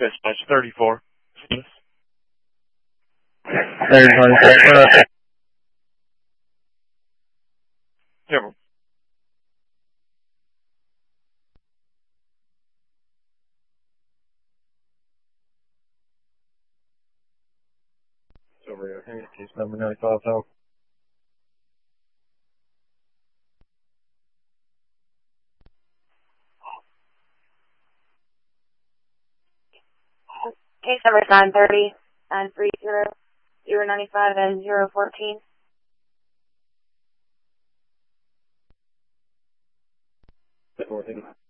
Dispatch 34. There's one for Careful. It's over here. Here's case number 950. Case number 930, 930, 095, and 014. That's 14.